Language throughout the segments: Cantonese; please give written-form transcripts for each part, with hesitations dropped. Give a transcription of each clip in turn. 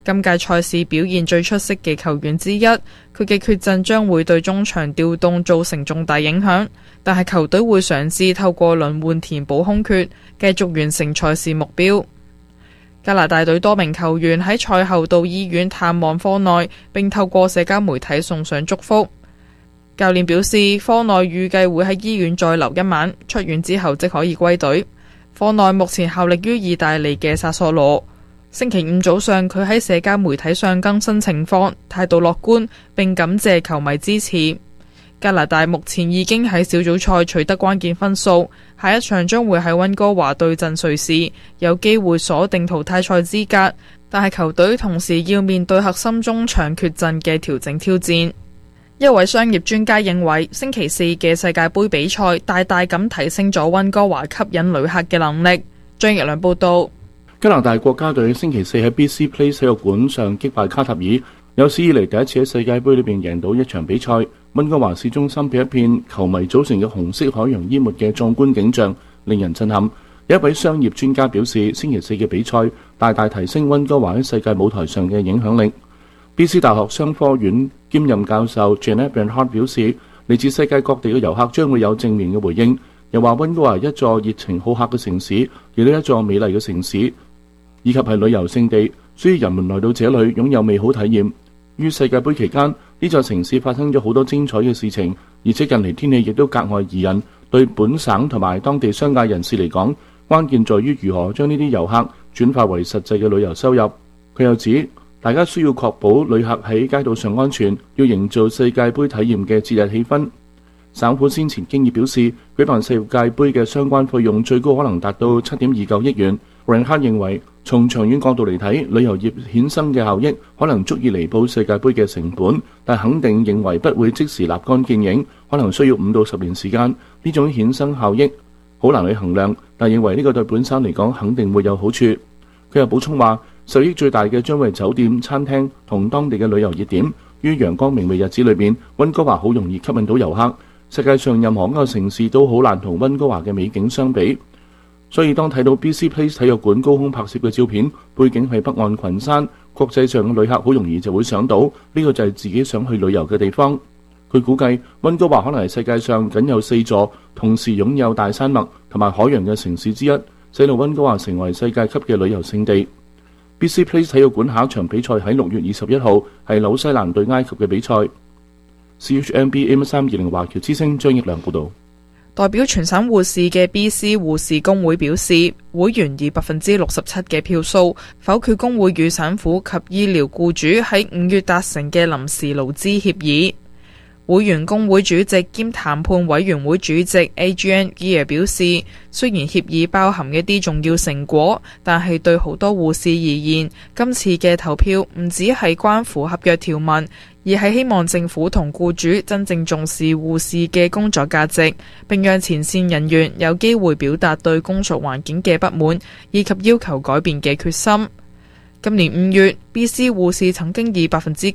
今屆賽事表現最出色嘅球員之一，佢嘅缺陣將會對中場調動造成重大影響，但係球隊會嘗試透過輪換填補空缺，繼續完成賽事目標。加拿大隊多名球員喺賽後到醫院探望科內，並透過社交媒體送上祝福。教練表示，科內預計會喺醫院再留一晚，出院之後即可以歸隊。科內目前效力於意大利嘅薩索羅。星期五早上，佢喺社交媒體上更新情況，態度樂觀，並感謝球迷支持。加拿大目前已經喺小組賽取得關鍵分數，下一場將會喺溫哥華對陣瑞士，有機會鎖定淘汰賽資格。但係球隊同時要面對核心中場缺陣嘅調整挑戰。一位商業專家認為，星期四嘅世界盃比賽大大咁提升咗溫哥華吸引旅客嘅能力。張奕良報道。 加拿大國家隊星期四喺 BC Place 體育館上擊敗卡塔爾，有史以嚟第一次喺世界盃裏邊贏到一場比賽。溫哥華市中心被一片球迷組成嘅紅色海洋淹沒嘅壯觀景象，令人震撼。有一位商業專家表示，星期四嘅比賽大大提升溫哥華喺世界舞台上嘅影響力。BC 大學商科院兼任教授 Janet Bernhardt 表示，嚟自世界各地嘅遊客將會有正面嘅回應。又話溫哥華係一座熱情好客嘅城市，亦都係一座美麗嘅城市，以及係旅遊勝地，所以人們來到這裏擁有美好體驗。於世界盃期間，呢座城市發生咗好多精彩嘅事情，而且近嚟天氣亦都格外宜人。對本省同埋當地商界人士嚟講，關鍵在於如何將呢啲遊客轉化為實際嘅旅遊收入。佢又指，大家需要確保旅客喺街道上安全，要營造世界盃體驗嘅節日氣氛。省府先前經已表示，舉辦世界盃嘅相關費用最高可能達到7.29億元。榮克認為，從長遠角度嚟睇，旅遊業衍生嘅效益可能足以彌補世界盃嘅成本，但肯定認為不會即時立竿見影，可能需要5到10年時間。呢種衍生效益好難去衡量，但認為呢個對本省嚟講肯定會有好處。佢又補充話，受益最大嘅將會係酒店、餐廳同當地嘅旅遊熱點。於陽光明媚日子裏邊，溫哥華好容易吸引到遊客。世界上任何一個城市都好難同溫哥華嘅美景相比。所以當睇到 BC Place 體育館高空拍攝嘅照片，背景係北岸群山，國際上嘅旅客好容易就會想到呢個就係自己想去旅遊嘅地方。佢估計溫哥華可能係世界上僅有4座同時擁有大山脈同埋海洋嘅城市之一，使到溫哥華成為世界級嘅旅遊勝地。BC Place 體育館下一場比賽喺6月21號係紐西蘭對埃及嘅比賽。CHMB AM320 華僑之聲張奕良報道。 代表全省護士嘅 BC 護士工會表示，會員以67%嘅票數否決工會與省府及醫療僱主喺5月達成嘅臨時勞資協議。會員工會主席兼談判委員會主席 Adrian Gear 表示，雖然協議包含一啲重要成果，但係對好多護士而言，今次嘅投票唔只係關乎合約條文，而係希望政府同僱主真正重視護士嘅工作價值，並讓前線人員有機會表達對工作環境嘅不滿，以及要求改變嘅決心。今年5月 ，BC 護士曾經以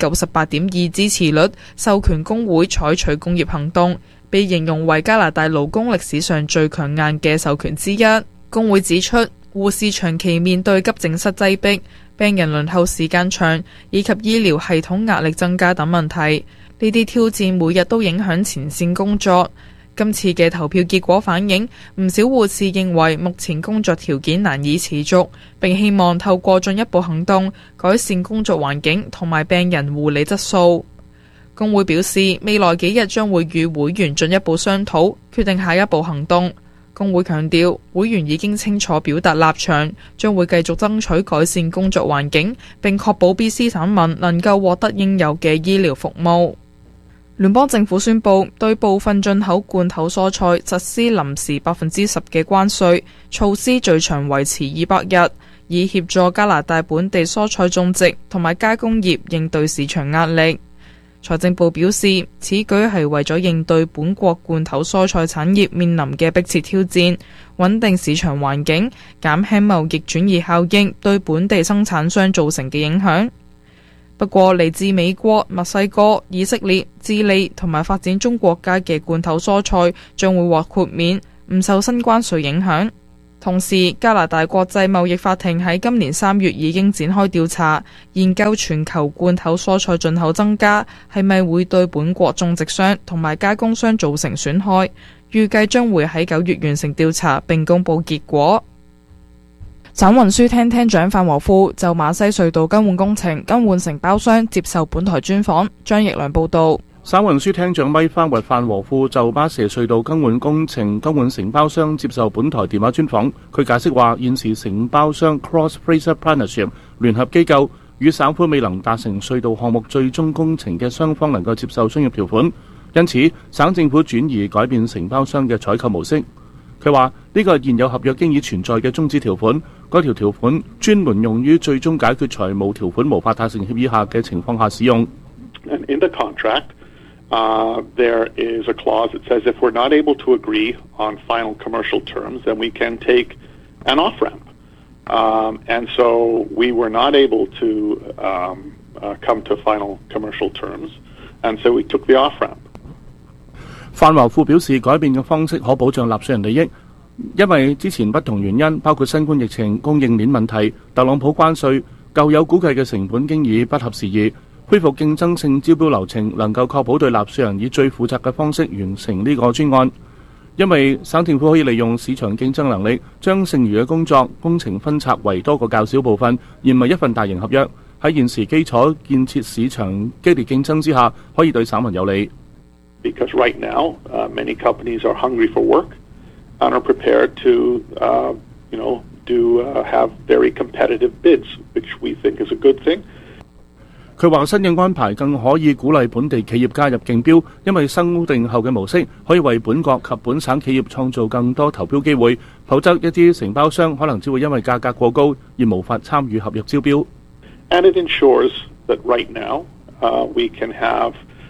98.2%支持率授權工會採取工業行動，被形容為加拿大勞工歷史上最強硬嘅授權之一。工會指出，護士長期面對急症室擠迫、病人輪候時間長以及醫療系統壓力增加等問題，呢啲挑戰每日都影響前線工作。今次嘅投票結果反映，唔少護士認為目前工作條件難以持續，並希望透過進一步行動改善工作環境同埋病人護理質素。工會表示，未來幾日將會與會員進一步商討，決定下一步行動。工會強調，會員已經清楚表達立場，將會繼續爭取改善工作環境，並確保 BC 省民能夠獲得應有嘅醫療服務。聯邦政府宣布對部分進口罐頭蔬菜實施臨時10%嘅關稅措施，最長維持200日，以協助加拿大本地蔬菜種植同埋加工業應對市場壓力。財政部表示，此舉係為咗應對本國罐頭蔬菜產業面臨嘅迫切挑戰，穩定市場環境，減輕貿易轉移效應對本地生產商造成嘅影響。不過，嚟自美國、墨西哥、以色列、智利同埋發展中國家嘅罐頭蔬菜將會獲豁免，唔受新關稅影響。 同時，加拿大國際貿易法庭喺今年3月已經展開調查，研究全球罐頭蔬菜進口增加係咪會對本國種植商同埋加工商造成損害。預計將會喺9月完成調查並公佈結果。省運輸廳廳長范和富就馬西隧道更換工程更換承包商接受本台專訪。張奕良報導。 省運輸廳長米花核范和富就馬蛇隧道更換工程更換承包商接受本台電話專訪。佢解釋話，現時承包商 Cross Fraser Partnership 聯合機構與省府未能達成隧道項目最終工程嘅雙方能夠接受商業條款，因此省政府轉移改變承包商嘅採購模式。佢話呢個現有合約經已存在嘅終止條款，該條條款專門用於最終解決財務條款無法達成協議下嘅情況下使用。 In the contract, there is a clause that says if we're not able to agree on final commercial terms, then we can take an off-ramp. And so we were not able to come to final commercial terms, and so we took the off-ramp. 范和富表示，改變嘅方式可保障納稅人利益，因為之前不同原因，包括新冠疫情、供應鏈問題、特朗普關稅、舊有估計嘅成本經已不合時宜。恢復競爭性招標流程能夠確保對納稅人以最負責嘅方式完成呢個專案，因為省政府可以利用市場競爭能力，將剩餘嘅工程分拆為多個較小部分，而唔係一份大型合約。喺現時基礎建設市場激烈競爭之下，可以對省民有利。 Because right now, many companies are hungry for work and are prepared to, have very competitive bids, which we think is a good thing. 佢話新嘅安排更可以鼓勵本地企業加入競標，因為修訂後嘅模式可以為本國及本省企業創造更多投標機會，否則一啲承包商可能只會因為價格過高而無法參與合約招標。 And it ensures that right now we can have,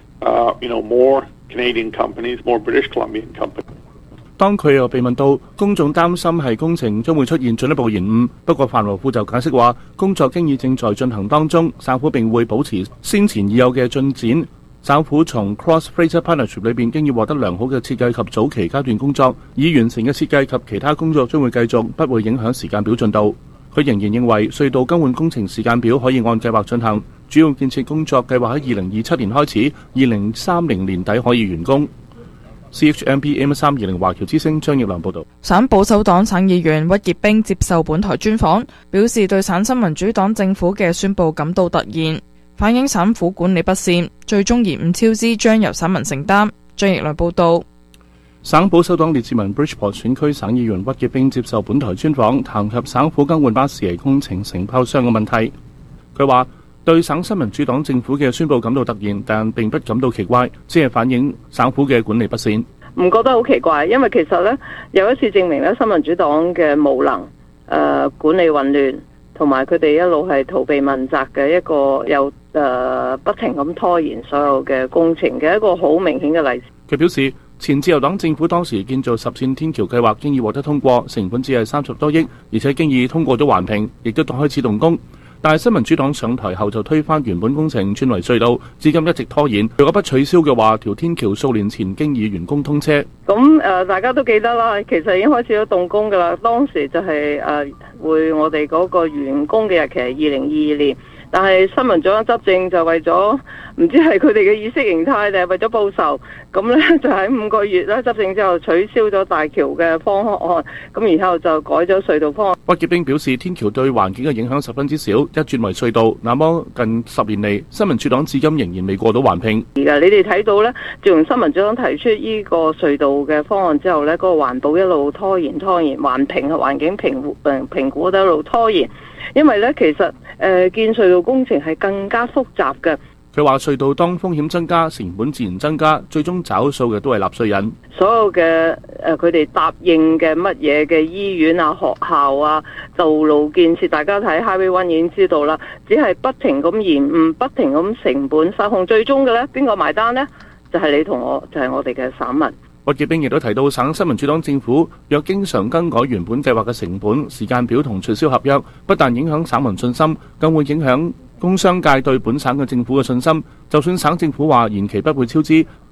more Canadian companies, more British Columbian companies. 當佢又被問到公眾擔心係工程將會出現進一步延誤，不過范和富就解釋話，工作經已正在進行當中，省府並會保持先前已有嘅進展。省府從 Cross Fraser Partnership 裏邊經已獲得良好嘅設計及早期階段工作，已完成嘅設計及其他工作將會繼續，不會影響時間表進度。佢仍然認為隧道更換工程時間表可以按計劃進行，主要建設工作計劃喺2027年開始，2030年底可以完工。CHMP M320華僑之聲張奕良報導。 省保守黨省議員屈傑冰接受本台專訪，表示對省新民主黨政府嘅宣佈感到突然，反映省府管理不善，最終延誤超支將由省民承擔。張奕良報導。 省保守黨列治文 Bridgeport 選區省議員屈傑冰接受本台專訪，談及省府更換巴士尼工程承包商嘅問題。佢話對省新民主黨政府嘅宣佈感到突然，但並不感到奇怪，只係反映省府嘅管理不善。 唔覺得好奇怪，因為其實呢，有一次證明呢，新民主黨嘅無能、管理混亂，同埋佢哋一路係逃避問責嘅一個又不停咁拖延所有嘅工程嘅一個好明顯嘅例子。 佢表示，前自由黨政府當時建造10線天橋計劃經已獲得通過，成本只係30多億，而且經已通過咗環評，亦都開始動工。但係新民主黨上台後就推翻原本工程，轉為隧道，至今一直拖延。如果不取消嘅話，條天橋數年前經已完工通車。 咁大家都記得啦，其實已經開始咗動工㗎啦。當時就係會我哋嗰個完工嘅日期係2022年。但係新民主黨執政就為咗唔知係佢哋嘅意識形態定係為咗報仇，咁呢就喺5個月咧執政之後取消咗大橋嘅方案，咁然後就改咗隧道方案。 屈傑冰表示，天橋對環境嘅影響十分之少，一轉為隧道，那麼近10年嚟，新民主黨至今仍然未過到環評。 而家你哋睇到呢，自從新民主黨提出呢個隧道嘅方案之後呢，嗰個環保一路拖延，環境評估都一路拖延。因為咧，其實建隧道工程係更加複雜嘅。 佢話隧道當風險增加，成本自然增加，最終找數嘅都係納稅人。 所有嘅佢哋答應嘅乜嘢嘅醫院啊、學校啊、道路建設，大家睇 Highway One 已經知道啦，只係不停咁延誤，不停咁成本失控，最終嘅咧邊個埋單呢？就係你同我，就係我哋嘅省民。 屈傑冰亦都提到，省新民主黨政府若經常更改原本計劃嘅成本、時間表同取消合約，不但影響省民信心，更會影響工商界對本省嘅政府嘅信心。就算省政府話延期不會超支，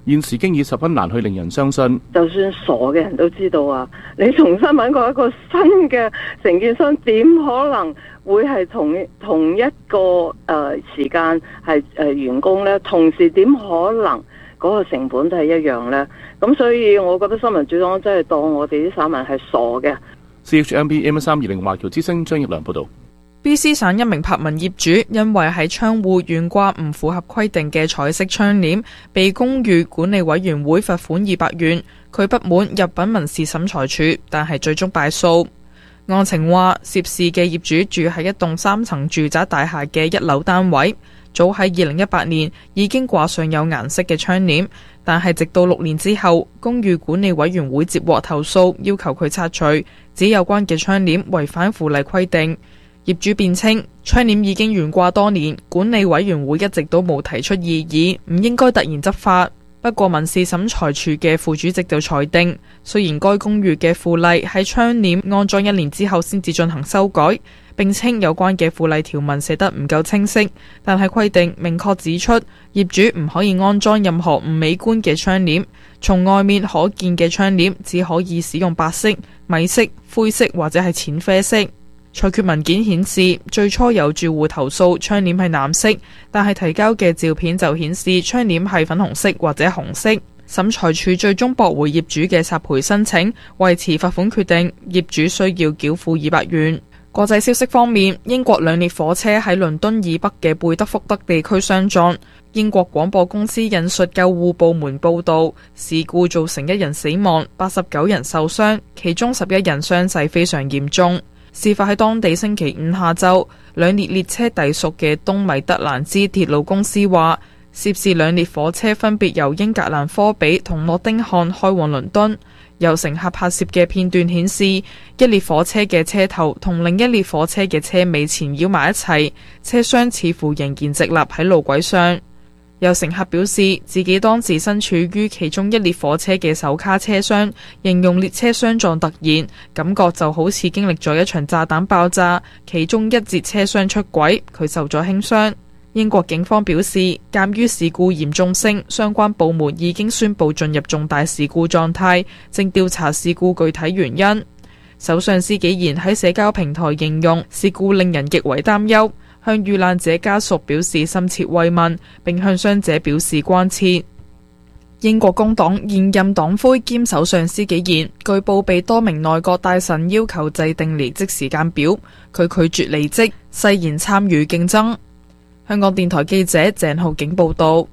現時經已十分難去令人相信。 就算傻嘅人都知道啊，你重新揾過一個新嘅承建商，點可能會係同一個時間係員工呢？同時點可能嗰個成本都係一樣呢？咁所以我覺得新民主黨真係當我哋啲散民係傻嘅。 CHMB AM320華僑之聲張業良報導。 BC 省一名柏文業主因為喺窗戶懸掛唔符合規定嘅彩色窗簾，被公寓管理委員會罰款200元。佢不滿入稟民事審裁處，但係最終敗訴。案情話，涉事嘅業主住喺一棟3層住宅大廈嘅1樓單位，早喺2018年已經掛上有顏色嘅窗簾，但係直到6年之後，公寓管理委員會接獲投訴，要求佢拆除，指有關嘅窗簾違反附例規定。業主辯稱，窗簾已經懸掛多年，管理委員會一直都冇提出異議，唔應該突然執法。不過民事審裁處嘅副主席就裁定，雖然該公寓嘅附例喺窗簾安裝1年之後先至進行修改，並稱有關嘅附例條文寫得唔夠清晰，但係規定明確指出，業主唔可以安裝任何唔美觀嘅窗簾，從外面可見嘅窗簾只可以使用白色、米色、灰色或者係淺啡色。裁決文件顯示，最初有住戶投訴窗簾係藍色，但係提交嘅照片就顯示窗簾係粉紅色或者紅色。審裁處最終駁回業主嘅索賠申請，維持罰款決定，業主需要繳付200元。國際消息方面，英國2列火車喺倫敦以北嘅貝德福德地區相撞。英國廣播公司引述救護部門報導，事故造成1人死亡，89人受傷，其中11人傷勢非常嚴重。事發喺當地星期5下晝，2列列車隸屬嘅東米德蘭茲鐵路公司話，涉事2列火車分別由英格蘭科比同諾丁漢開往倫敦。由乘客拍攝嘅片段顯示，一列火車嘅車頭同另一列火車嘅車尾纏繞埋一齊，車廂似乎仍然直立喺路軌上。有乘客表示，自己當時身處於其中1列火車嘅首卡車廂，形容列車相撞突然，感覺就好似經歷咗一場炸彈爆炸，其中一節車廂出軌，佢受咗輕傷。英國警方表示，鑑於事故嚴重性，相關部門已經宣布進入重大事故狀態，正調查事故具體原因。首相施紀賢喺社交平台形容事故令人極為擔憂，向遇難者家屬表示深切慰問，並向傷者表示關切。英國工黨現任黨魁兼首相施紀賢據報被多名內閣大臣要求制定離職時間表，佢拒絕離職，誓言參與競爭。香港電台記者鄭浩景報道。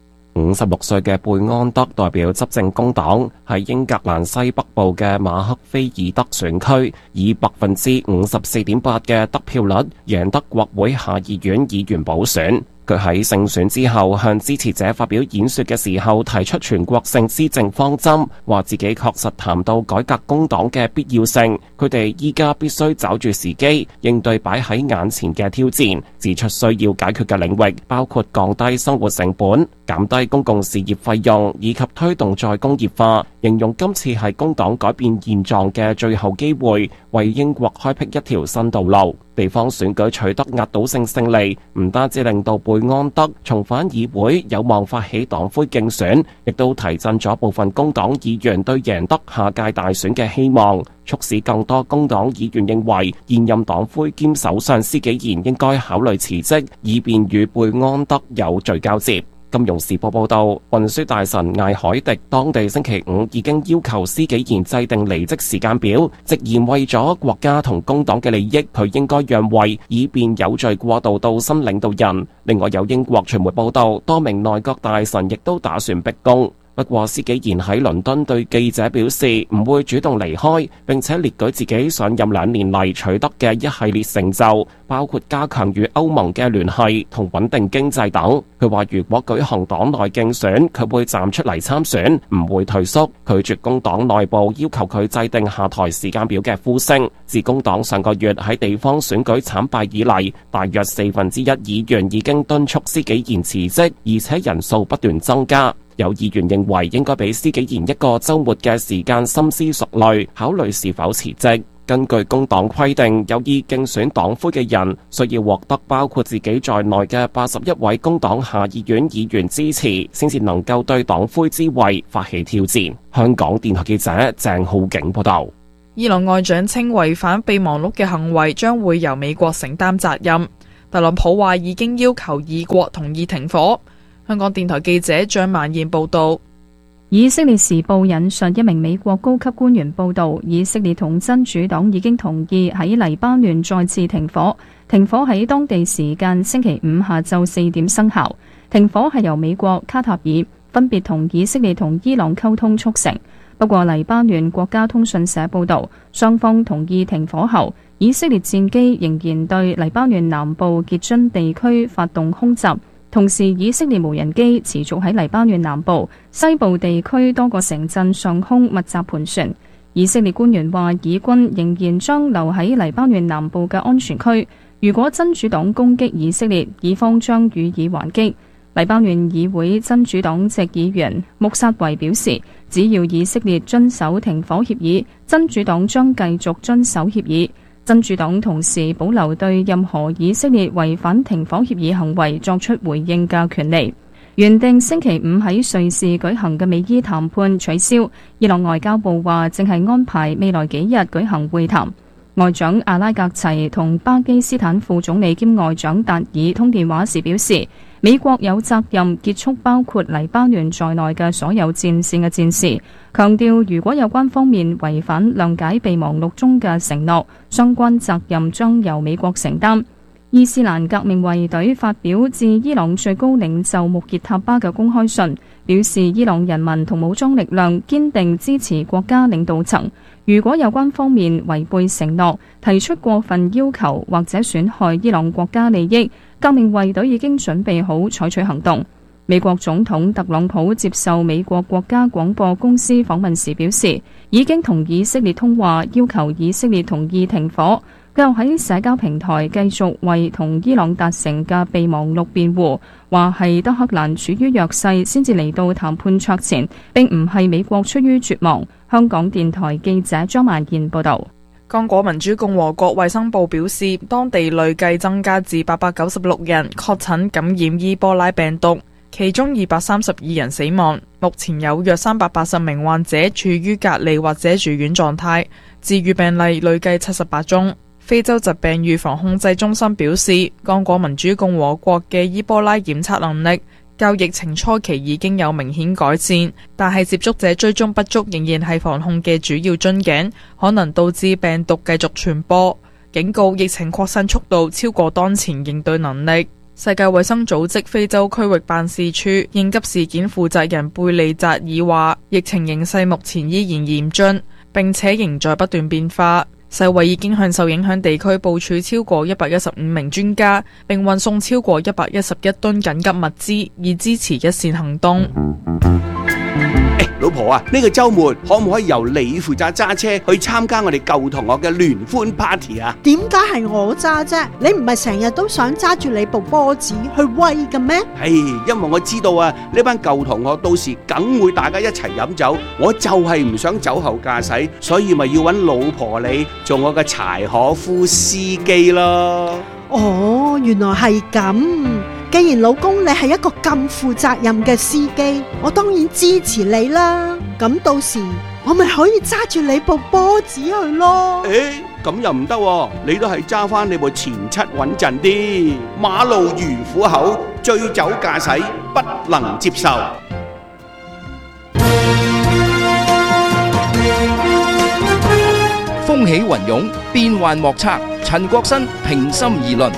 56歲嘅貝安德代表執政工黨喺英格蘭西北部嘅馬克菲爾德選區，以54.8%嘅得票率贏得國會下議院議員補選。佢喺勝選之後向支持者發表演說嘅時候，提出全國性施政方針，話自己確實談到改革工黨嘅必要性。佢哋依家必須抓住時機，應對擺喺眼前嘅挑戰，指出需要解決嘅領域包括降低生活成本、減低公共事業費用以及推動再工業化。形容今次係工黨改變現狀嘅最後機會，為英國開闢一條新道路。地方選舉取得壓倒性勝利，唔單止令到貝安德重返議會有望發起黨魁競選，亦都提振咗部分工黨議員對贏得下屆大選嘅希望，促使更多工黨議員認為現任黨魁兼首相施紀賢應該考慮辭職，以便與貝安德有序交接。金融時報報道，運輸大臣艾海迪當地星期5已經要求施紀賢制定離職時間表，直言為咗國家同工黨嘅利益，佢應該讓位，以便有序過渡到新領導人。另外有英國傳媒報道，多名內閣大臣亦都打算逼宮。不過施紀賢喺倫敦對記者表示唔會主動離開，並且列舉自己上任2年嚟取得嘅一系列成就，包括加強與歐盟嘅聯繫同穩定經濟等。佢話如果舉行黨內競選，佢會站出嚟參選，唔會退縮。拒絕工黨內部要求佢制定下台時間表嘅呼聲。自工黨上個月喺地方選舉慘敗以嚟，大約1/4議員已經敦促施紀賢辭職，而且人數不斷增加。有議員認為應該俾施紀賢一個週末嘅時間深思熟慮，考慮是否辭職。 根據工黨規定，有意競選黨魁嘅人需要獲得包括自己在內嘅81位工黨下議院議員支持，先至能夠對黨魁之位發起挑戰。香港電台記者鄭浩景報道。 伊朗外長稱違反備忘錄嘅行為將會由美國承擔責任。特朗普話已經要求以國同意停火。香港電台記者張曼燕報道。 以色列時報引述一名美國高級官員報道，以色列同真主黨已經同意喺黎巴嫩再次停火。停火喺當地時間星期五下晝4點生效。停火係由美國、卡塔爾分別同以色列同伊朗溝通促成。不過黎巴嫩國家通訊社報道，雙方同意停火後，以色列戰機仍然對黎巴嫩南部傑津地區發動空襲。同時，以色列無人機持續喺黎巴嫩南部、西部地區多個城鎮上空密集盤旋。以色列官員話，以軍仍然將留喺黎巴嫩南部嘅安全區。如果真主黨攻擊以色列，以方將予以還擊。黎巴嫩議會真主黨籍議員穆薩維表示，只要以色列遵守停火協議，真主黨將繼續遵守協議。真主黨同時保留對任何以色列違反停火協議行為作出回應嘅權利。原定星期五喺瑞士舉行嘅美伊談判取消，伊朗外交部話正係安排未來幾日舉行會談。外長阿拉格齊同巴基斯坦副總理兼外長達爾通電話時表示，美國有責任結束包括黎巴嫩在內嘅所有戰線嘅戰事，強調如果有關方面違反諒解備忘錄中嘅承諾，相關責任將由美國承擔。伊斯蘭革命衛隊發表致伊朗最高領袖穆傑塔巴嘅公開信，表示伊朗人民同武裝力量堅定支持國家領導層。如果有關方面違背承諾，提出過分要求或者損害伊朗國家利益，革命衛隊已經準備好採取行動。美國總統特朗普接受美國國家廣播公司訪問時表示，已經同以色列通話，要求以色列同意停火。佢又喺社交平台繼續為同伊朗達成嘅備忘錄辯護，話係德黑蘭處於弱勢先至嚟到談判桌前，並唔係美國出於絕望。香港電台記者張曼燕報導。 剛果民主共和國衛生部表示，當地累計增加至896人確診感染伊波拉病毒，其中232人死亡。目前有約380名患者處於隔離或者住院狀態，治癒病例累計78宗。非洲疾病預防控制中心表示，剛果民主共和國嘅伊波拉檢測能力較疫情初期已經有明顯改善，但係接觸者追蹤不足仍然係防控嘅主要樽頸，可能導致病毒繼續傳播。警告疫情擴散速度超過當前應對能力。世界衛生組織非洲區域辦事處應急事件負責人貝利扎爾話，疫情形勢目前依然嚴峻，並且仍在不斷變化。世衛已經向受影響地區部署超過115名專家，並運送超過111噸緊急物資，以支持一線行動。 老婆啊，呢個週末可唔可以由你負責揸車去參加我哋舊同學嘅聯歡 party 啊？ 點解係我揸啫？你唔係成日都想揸住你部波子去威嘅咩？ 因為我知道啊，呢班舊同學到時梗會大家一齊飲酒，我就係唔想酒後駕駛，所以咪要揾老婆你做我嘅柴可夫司機咯。 哦，原來係咁。既然老公你係一個咁負責任嘅司機，我當然支持你啦。咁到時我咪可以揸住你部波子去咯。 咁又唔得喎，你都係揸翻你部前七穩陣啲。馬路如虎口，醉酒駕駛不能接受。 風起雲湧，變幻莫測。陳國新平心而論。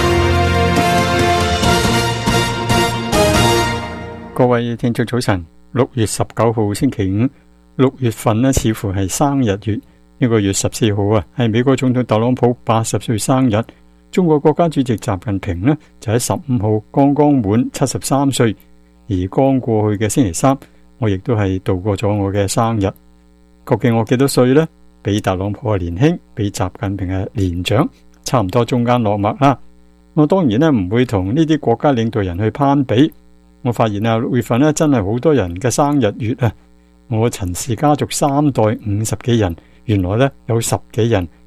各位聽眾早晨，6月19號星期五，6月份呢似乎係生日月。呢個月14號啊，係美國總統特朗普80歲生日。中國國家主席習近平呢就喺15號剛剛滿73歲。而剛過去嘅星期三，我亦都係度過咗我嘅生日。究竟我幾多歲呢？比特朗普係年輕，比習近平係年長，差唔多中間落墨啦。我當然呢唔會同呢啲國家領導人去攀比。我發現啊，6月份呢真係好多人嘅生日月啊！我陳氏家族3代50幾人，原來呢有10幾人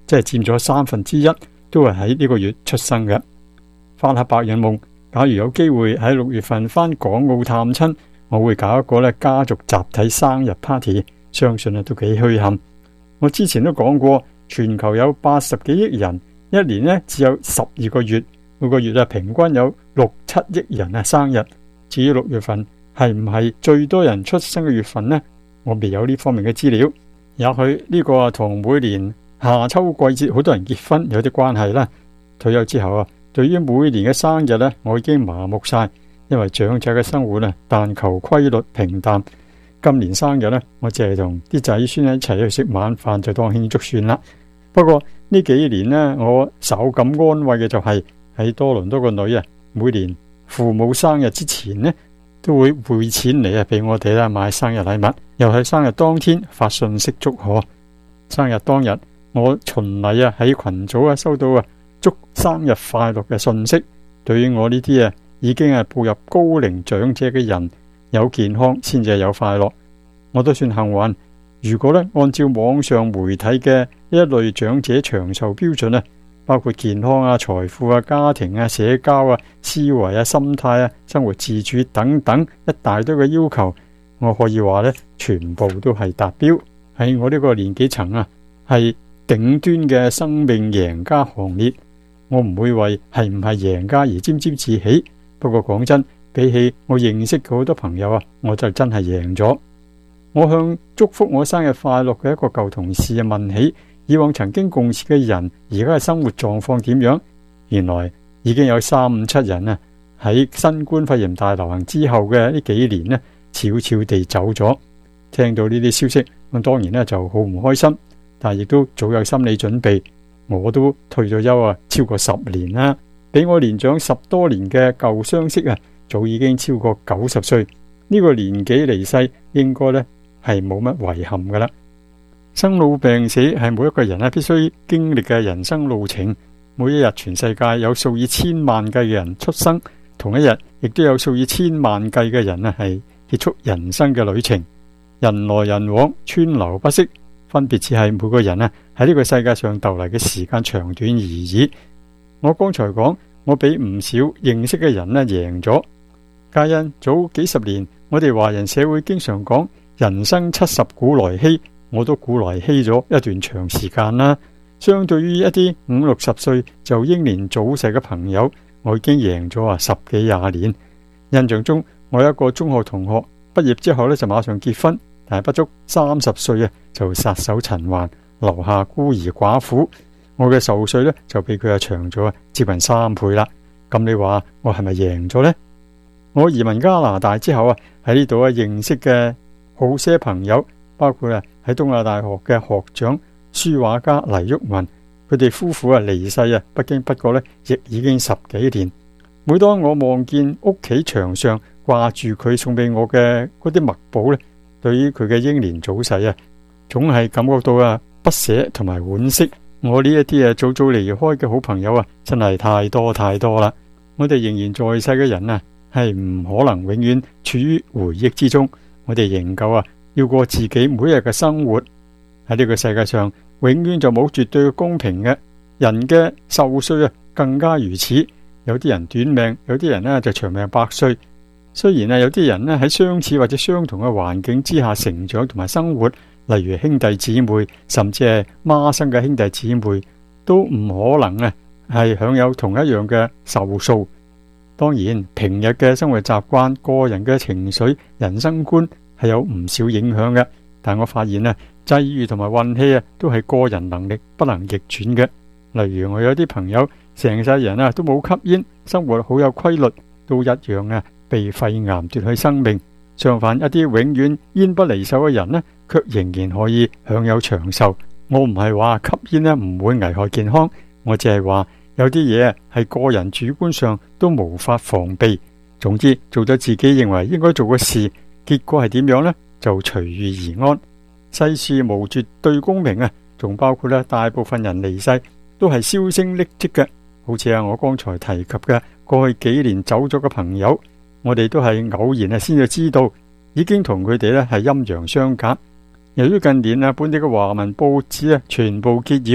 即係佔咗1/3，都係喺呢個月出生嘅。發下白日夢，假如有機會喺6月份返港澳探親，我會搞一個家族集體生日 party， 相信都幾墟冚。我之前都講過，全球有80幾億人，一年只有12個月，每個月平均有6-7億人生日。至於6月份係唔係最多人出生嘅月份呢？我未有呢方面嘅資料。也許呢個同每年夏秋季節好多人結婚有啲關係啦。退休之後對於每年嘅生日我已經麻木晒，因為長者嘅生活但求規律平淡。今年生日我只係同啲仔孫一齊去食晚飯，就當慶祝算啦。不過呢幾年我稍感安慰嘅就係喺多倫多個女每年父母生日之前都會匯錢嚟俾我哋買生日禮物，又係生日當天發信息祝賀。生日當日我循例喺群組收到祝生日快樂嘅信息。對於我呢啲已經係步入高齡長者嘅人，有健康先至有快樂，我都算幸運。如果按照網上媒體嘅一類長者長壽標準包括健康財富家庭社交思維心態生活自主等等一大堆嘅要求，我可以話全部都係達標。喺我呢個年紀層係頂端嘅生命贏家行列。我唔會為係唔係贏家而沾沾自喜，不過講真，比起我認識嘅好多朋友我就真係贏咗。我向祝福我生日快樂嘅一個舊同事問起，以往曾經共事嘅人而家嘅生活狀況點樣？原來已經有3-5-7人喺新冠肺炎大流行之後嘅呢幾年悄悄地走咗。聽到呢啲消息，我當然就好唔開心，但亦都早有心理準備。我都退咗休超過10年啦，比我年長10多年嘅舊相識早已經超過90歲。呢個年紀離世應該係冇乜遺憾噶啦。生老病死係每一個人必須經歷嘅人生路程。每一日全世界有數以千萬計嘅人出生，同一日亦都有數以千萬計嘅人係結束人生嘅旅程。人來人往，川流不息，分別只係每個人喺呢個世界上逗嚟嘅時間長短而已。我剛才講，我比唔少認識嘅人贏咗。皆因早幾十年，我哋華人社會經常講人生70古來稀，我都古來稀咗一段長時間啦。相對於一啲50-60歲就英年早逝嘅朋友，我已經贏咗10幾20年。印象中，我有一個中學同學畢業之後就馬上結婚，但係不足30歲就撒手塵寰，留下孤兒寡婦。我嘅壽歲就比佢長咗接近3倍啦。咁你話我係咪贏咗呢？我移民加拿大之後喺呢度認識嘅好些朋友，包括喺東亞大學嘅學長書畫家黎旭文，佢哋夫婦離世不經不覺亦已經10幾年。每當我望見屋企牆上掛住佢送俾我嘅嗰啲墨寶對於佢嘅英年早逝總係感覺到不捨同埋惋惜。我呢一啲早早離開嘅好朋友真係太多太多啦。我哋仍然在世嘅人係唔可能永遠處於回憶之中，我哋仍舊要過自己每日嘅生活。喺呢個世界上永遠就冇絕對嘅公平嘅，人嘅壽歲更加如此。有啲人短命，有啲人就長命100歲。雖然有啲人喺相似或者相同嘅環境之下成長同埋生活，例如兄弟姊妹，甚至係孖生嘅兄弟姊妹，都唔可能係享有同一樣嘅壽數。當然，平日嘅生活習慣、個人嘅情緒、人生觀係有唔少影響嘅。但我發現際遇同埋運氣都係個人能力不能逆轉嘅。例如我有啲朋友成世人都冇吸煙，生活好有規律，都一樣被肺癌奪去生命。相反，一啲永遠煙不離手嘅人卻仍然可以享有長壽。我唔係話吸煙唔會危害健康，我只係話有啲嘢係個人主觀上都無法防備。總之，做咗自己認為應該做嘅事，結果係點樣呢？就隨遇而安。世事無絕對公平仲包括大部分人離世都係銷聲匿跡嘅。好似我剛才提及嘅過去幾年走咗嘅朋友，我哋都係偶然先至知道，已經同佢哋係陰陽相隔。由於近年本地嘅華文報紙全部結業，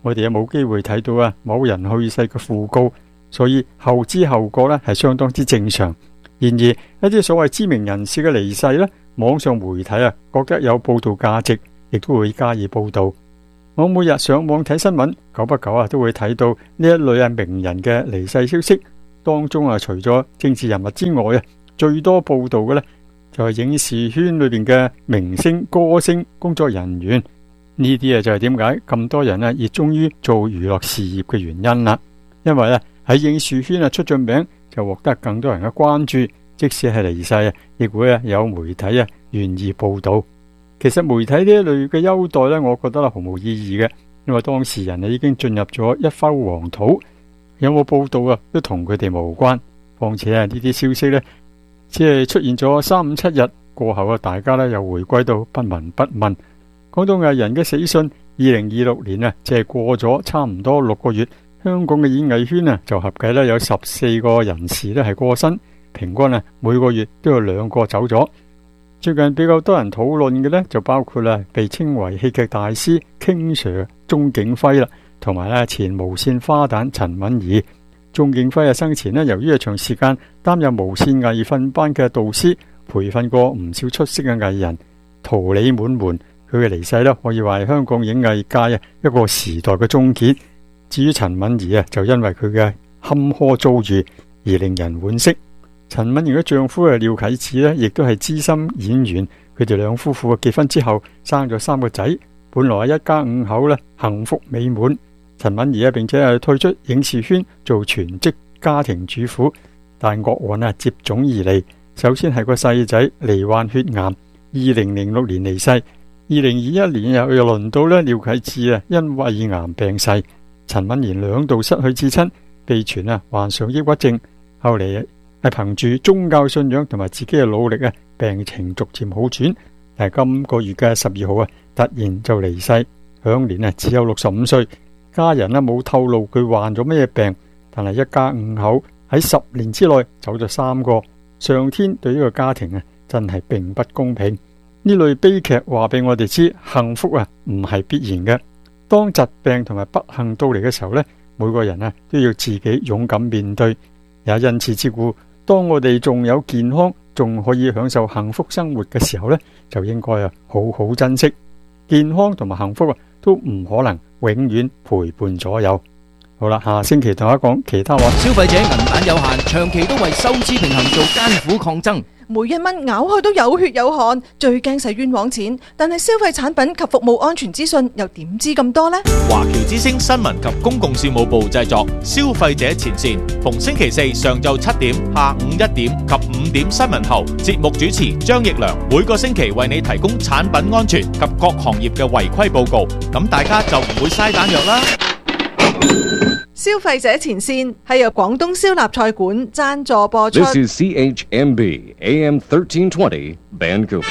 我哋又冇機會睇到某人去世嘅訃告，所以後知後覺係相當之正常。然而一啲所謂知名人士嘅離世網上媒體覺得有報道價值，亦都會加以報道。我每日上網睇新聞，久不久都會睇到呢一類名人嘅離世消息。當中除咗政治人物之外最多報道嘅就係影視圈裏邊嘅明星、歌星、工作人員。呢啲就係點解咁多人熱衷於做娛樂事業嘅原因啦。因為喺影視圈出盡名，就獲得更多人嘅關注，即使係離世亦會有媒體願意報道。其實媒體呢一類嘅優待我覺得毫無意義嘅，因為當事人已經進入咗一摳黃土，有冇報道都同佢哋無關。況且呢啲消息只係出現咗3、5、7日過後大家又回歸到不聞不問。講到藝人嘅死訊，2026年只係過咗差唔多6個月，香港嘅演藝圈就合計有14個人士係過身，平均每個月都有2個走咗。最近比較多人討論嘅就包括被稱為戲劇大師 King Sir 鍾景輝啦，同埋前無線花旦陳敏兒。鍾景輝生前由於長時間擔任無線藝訓班嘅導師，培訓過唔少出色嘅藝人，桃李滿門。佢嘅離世可以話係香港演藝界一個時代嘅終結。至於陳敏兒就因為佢嘅坎坷遭遇而令人惋惜。陳敏兒嘅丈夫廖啟智亦都係資深演員，佢哋兩夫婦結婚之後生咗3個仔，本來一家5口幸福美滿。陳敏兒並且退出影視圈做全職家庭主婦，但惡運接踵而嚟。首先係個細仔罹患血癌，2006年離世。2021年又輪到廖啟智因胃癌病逝。陳敏兒2度失去至親，被傳患上抑鬱症，後嚟係憑住宗教信仰同埋自己嘅努力病情逐漸好轉。但係今個月嘅12號突然就離世，享年只有65歲。家人冇透露佢患咗咩病，但係一家5口喺10年之內走咗3個。上天對呢個家庭真係並不公平。呢類悲劇話俾我哋知，幸福唔係必然嘅。當疾病同埋不幸到嚟嘅時候每個人都要自己勇敢面對，也因此之故，當我哋仲有健康，仲可以享受幸福生活嘅時候就應該好好珍惜。健康同埋幸福都唔可能永遠陪伴左右。好啦，下星期同大家講其他話。 消費者銀彈有限，長期都為收支平衡做艱苦抗爭。 每一蚊咬開都有血有汗，最驚使冤枉錢。但係消費產品及服務安全資訊又點知咁多呢？ 華僑之聲新聞及公共事務部製作，消費者前線，逢星期4上晝7點、下午1點及5點新聞後，節目主持張奕良每個星期為你提供產品安全及各行業嘅違規報告，咁大家就唔會嘥彈藥啦。 消費者前線係由廣東燒臘菜館贊助播出。 This is CHMB AM 1320 Vancouver。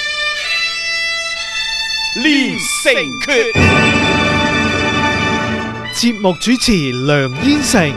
練成訣， 節目主持梁燕成。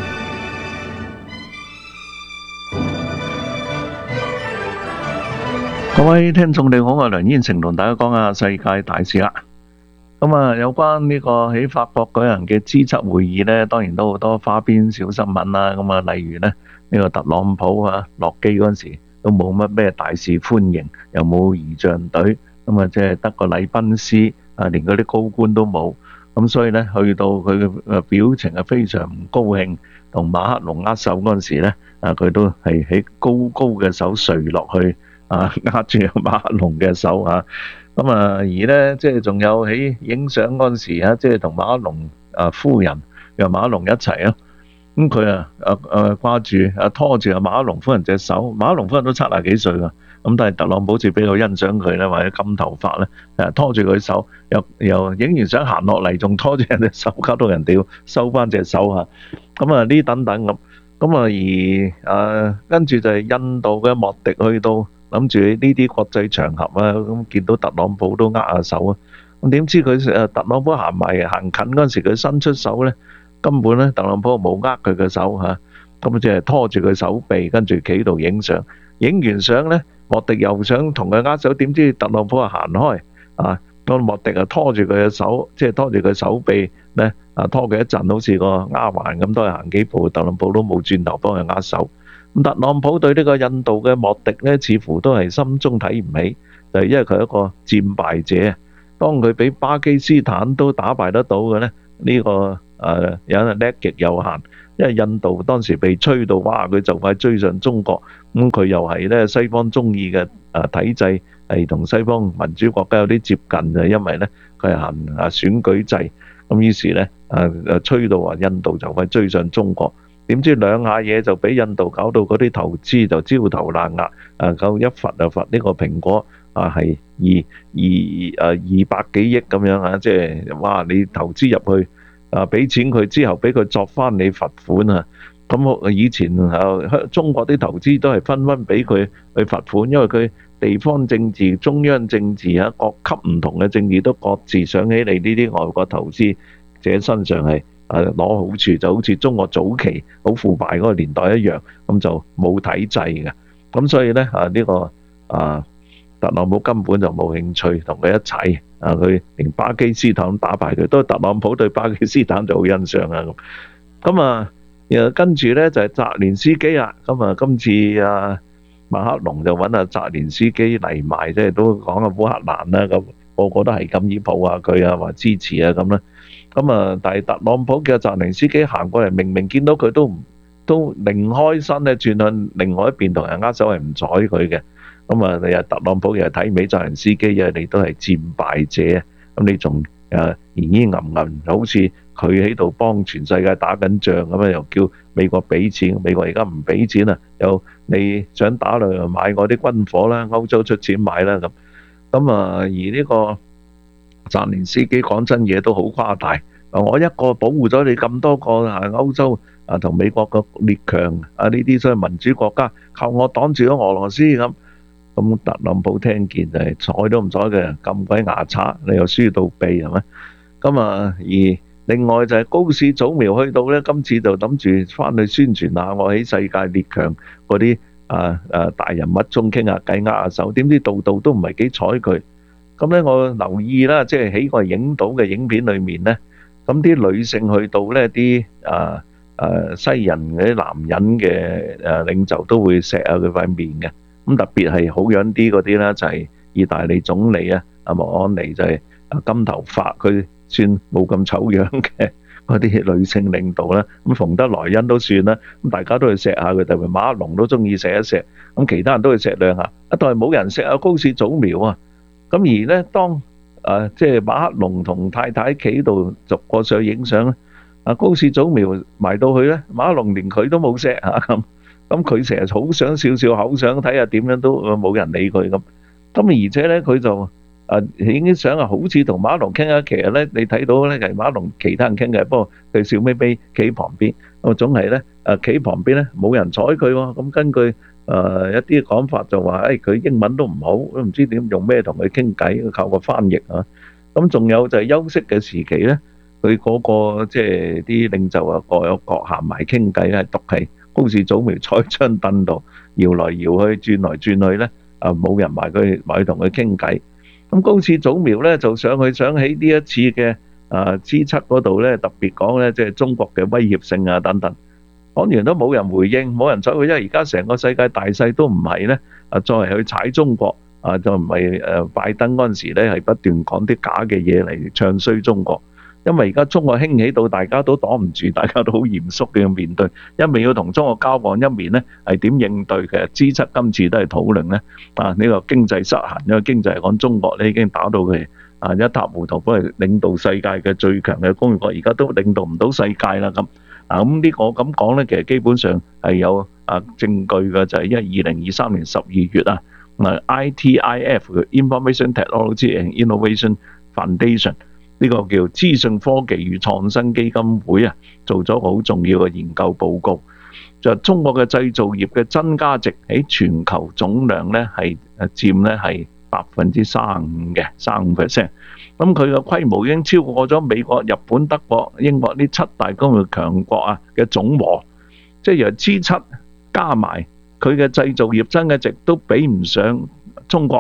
各位聽眾你好，我係梁燕成，同大家講下世界大事啦。咁啊，有關呢個喺法國舉行嘅 G7會議呢，當然都好多花邊小新聞啦。咁啊，例如呢個特朗普落機嗰陣時都冇乜咩大肆歡迎，又冇儀仗隊，咁啊即係得個禮賓司啊，連嗰啲高官都冇。咁所以呢，去到佢嘅表情係非常唔高興，同馬克龍握手嗰陣時呢，佢都係喺高高嘅手垂落去握住馬克龍嘅手啊。咁啊，而咧即係仲有喺影相嗰陣時啊，即係同馬克龍夫人又馬克龍一齊啊。咁佢掛住拖住馬克龍夫人隻手，馬克龍夫人都70幾歲噶。咁但係特朗普好似比較欣賞佢咧，或者金頭髮咧，拖住佢手，又影完相行落嚟，仲拖住人隻手，搞到人哋要收翻隻手啊。咁啊呢等等咁，咁而跟住就係印度嘅莫迪去到。諗住呢啲國際場合咁見到特朗普都握下手啊！咁點知佢特朗普行近嗰陣時，佢伸出手咧，根本咧特朗普冇握佢嘅手嚇，咁即係拖住佢手臂，跟住企度影相。影完相咧，莫迪又想同佢握手，點知特朗普行開啊！咁個莫迪啊拖住佢嘅手，即係拖住佢手臂咧，拖佢一陣，好似個丫鬟咁，都係行幾步。特朗普都冇轉頭幫佢握手。咁特朗普對呢個印度嘅莫迪咧，似乎都係心中睇唔起，就係因為佢係一個戰敗者。當佢俾巴基斯坦都打敗得到嘅咧，呢個有人叻極有限。因為印度當時被吹到，哇！佢就快追上中國，咁佢又係咧西方中意嘅體制，係同西方民主國家有啲接近，就因為咧佢係行選舉制，咁於是咧吹到話印度就快追上中國，點知兩下嘢就俾印度搞到嗰啲投資就焦頭爛額，夠一罰就罰呢個蘋果係200幾億咁樣啊！即係哇，你投資入去。俾錢佢之後，俾佢作翻你罰款啊！咁以前中國啲投資都係紛紛俾佢去罰款，因為佢地方政治、中央政治各級唔同嘅政治都各自想起嚟呢啲外國投資者身上係攞好處，就好似中國早期好腐敗嗰個年代一樣，咁就冇體制嘅。咁所以呢，呢個特朗普根本就冇興趣同佢一齊。佢連巴基斯坦打敗佢，都係特朗普對巴基斯坦就好欣賞啊！咁跟住咧就係澤連斯基啊！咁今次馬克龍就揾澤連斯基嚟埋，即係都講烏克蘭啦，咁個個都係咁依抱下佢啊，話支持啊咁啦。但係特朗普叫澤連斯基行過嚟，明明見到佢都擰開身咧，轉向另外一邊同人握手，係唔睬佢嘅。你特朗普又睇唔起澤連斯基，因為你都係戰敗者，咁你仲咿咿吟吟，好似佢喺度幫全世界打緊仗咁樣，又叫美國俾錢，美國而家唔俾錢啊，又你想打嚟買我啲軍火啦，歐洲出錢買啦咁，而呢個澤連斯基講真嘢都好誇大，我一個保護咗你咁多個歐洲同美國個列強呢啲所謂民主國家，靠我擋住咗俄羅斯咁。咁特朗普聽見就係睬都唔睬嘅，咁鬼牙刷，你又輸到痹係咪？而另外就係高市早苗去到咧，今次就諗住翻去宣傳下我喺世界列強嗰啲大人物中傾下偈握下手，點知度度都唔係幾睬佢。咁咧我留意啦，即係喺個影到嘅影片裏面咧，咁啲女性去到咧啲西人嗰啲男人嘅領袖都會錫下佢塊面嘅。咁特別係好樣啲嗰啲啦，就係意大利總理莫安尼，就係金頭髮，佢算冇咁醜樣嘅嗰啲女性領導啦。咁馮德萊恩都算啦，咁大家都去錫下佢，特別馬克龍都中意錫一錫，咁其他人都去錫兩下，但係冇人錫高市早苗啊。咁而呢，當即係馬克龍同太太企喺度逐個上去影相咧，高市早苗埋到去咧，馬克龍連佢都冇錫咁。咁佢成日好想笑笑口，想睇下點樣都冇人理佢咁。而且咧，佢就已經想好似同馬克龍傾下。其實咧，你睇到咧係馬克龍其他人傾嘅，不過佢笑眯眯企喺旁邊。總係咧企喺旁邊咧冇人睬佢喎。咁根據一啲講法就話，佢英文都唔好，都唔知點用咩同佢傾偈，靠個翻譯啊。咁仲有就係休息嘅時期咧，佢嗰個即係啲領袖各有各行埋傾偈，係獨氣。高市早苗坐喺張凳度搖來搖去，轉來轉去咧，冇人埋去同佢傾偈。咁高市早苗咧就想起呢一次嘅G7嗰度咧，特別講咧即係中國嘅威脅性等等。講完都冇人回應，冇人睬佢，因為而家成個世界大勢都唔係咧再嚟去踩中國就唔係拜登嗰陣時咧係不斷講啲假嘅嘢嚟唱衰中國。因為而家中國興起到大家都擋唔住，大家都好嚴肅嘅面對，一面要同中國交往，一面咧係點應對嘅。G7今次都係討論咧呢個經濟失衡，因為經濟嚟講中國咧已經打到佢一塌糊塗，本嚟領導世界嘅最強嘅工業國，而家都領導唔到世界啦咁。咁呢個咁講咧，其實基本上係有證據嘅，就係因為2023年12月ITIF Information Technology and Innovation Foundation。呢個叫資訊科技與創新基金會做咗個好重要嘅研究報告，就中國嘅製造業嘅增加值喺全球總量咧係佔咧係35%嘅35%，咁佢嘅規模已經超過咗美國、日本、德國、英國呢7大工業強國嘅總和，即係由G7加埋佢嘅製造業增加值都比唔上中國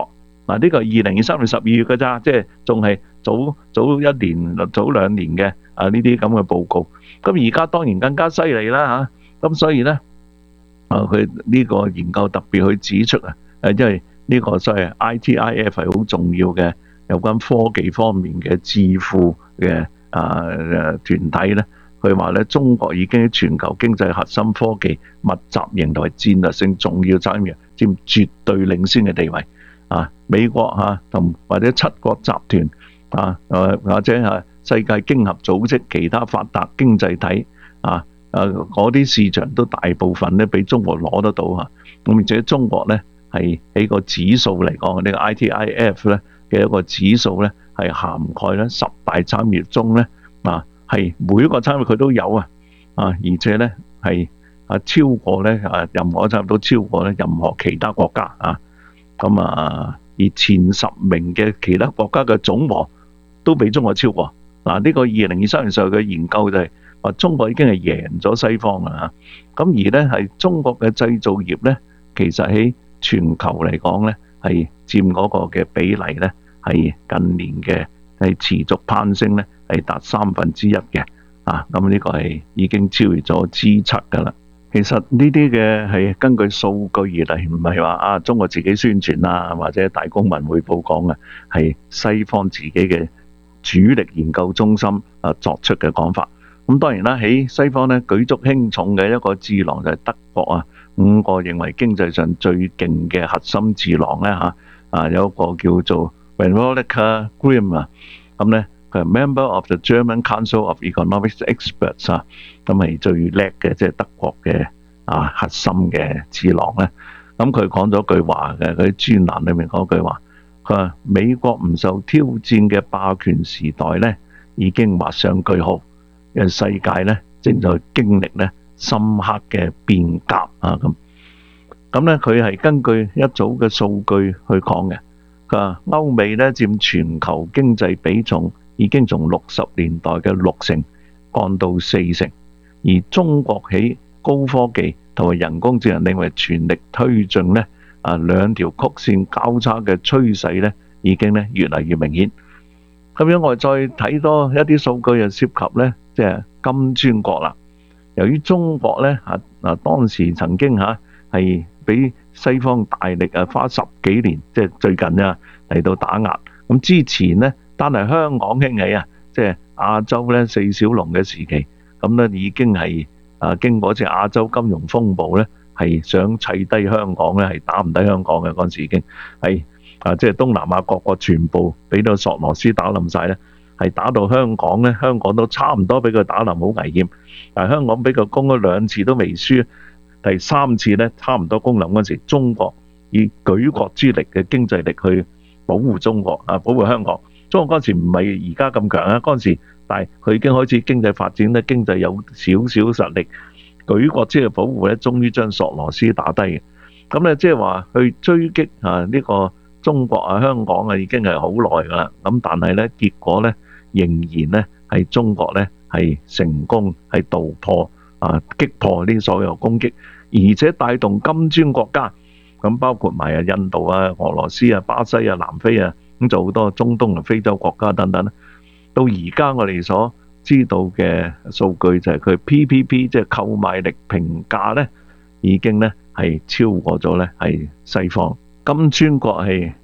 嗱，呢個2023年12月㗎咋，即係仲係早1年、早2年嘅呢啲咁嘅報告。咁而家當然更加犀利啦嚇。咁所以咧，佢呢個研究特別去指出因為呢個所謂 ITIF 係好重要嘅有關科技方面嘅智庫嘅團體咧，佢話咧中國已經喺全球經濟核心科技密集型同埋戰略性重要產業佔絕對領先嘅地位。美國同或者7國集團或者世界經合組織其他發達經濟體嗰啲市場都大部分咧俾中國攞得到咁而且中國咧係喺個指數嚟講，呢個 ITIF 咧嘅一個指數咧係涵蓋咧10大產業中咧係每一個產業佢都有而且咧係超過咧任何產業都超過咧任何其他國家而前10名嘅其他國家嘅總和都比中國超過。呢個2023年時候嘅研究就係話中國已經係贏咗西方啦。咁而咧係中國嘅製造業咧，其實喺全球嚟講咧係佔嗰個嘅比例咧係近年嘅係持續攀升咧係達1/3嘅。咁呢個係已經超越咗 G7噶啦。其實呢啲嘅係根據數據而嚟，唔係話中國自己宣傳或者大公文匯報講嘅，係西方自己嘅主力研究中心作出嘅講法。咁當然啦，喺西方咧舉足輕重嘅一個智囊就係德國5個認為經濟上最勁嘅核心智囊咧有一個叫做 Veronica Grimm 咁咧佢係 member of the German Council of Economics Experts 咁係最叻嘅，即係德國嘅核心嘅智囊咧。咁佢講咗句話嘅，佢喺專欄裏面講句話，佢話美國唔受挑戰嘅霸權時代咧已經畫上句號，因為世界咧正在經歷咧深刻嘅變革咁咧佢係根據一組嘅數據去講嘅。佢話歐美咧佔全球經濟比重已經從60年代嘅60%降到40%，而中國喺高科技同埋人工智能領域全力推進咧兩條曲線交叉嘅趨勢咧已經咧越嚟越明顯。咁樣我哋再睇多一啲數據，就涉及咧即係金磚國啦。由於中國咧當時曾經係俾西方大力花10幾年，即係最近嚟到打壓。咁之前咧單係香港興起即係亞洲咧4小龍嘅時期，咁咧已經係經過一次亞洲金融風暴咧，係想砌低香港咧，係打唔低香港嘅。嗰陣時已經係即係東南亞各國全部俾到索羅斯打冧晒咧，係打到香港咧，香港都差唔多俾佢打冧，好危險。但係香港俾佢攻咗2次都未輸，第3次咧差唔多攻冧嗰陣時，中國以舉國之力嘅經濟力去保護中國保護香港。中國嗰陣時唔係而家咁強嗰陣時，但係佢已經開始經濟發展咧，經濟有少少實力，舉國之力保護咧，終於將索羅斯打低嘅。咁咧即係話去追擊呢個中國香港已經係好耐噶啦。咁但係咧結果咧仍然咧係中國咧係成功係盜破擊破呢所有攻擊，而且帶動金磚國家，咁包括埋印度俄羅斯巴西南非咁就好多中東同非洲國家等等。到而家我哋所知道嘅數據就係佢 PPP 即係購買力評價咧，已經咧係超過咗咧係西方。金磚國係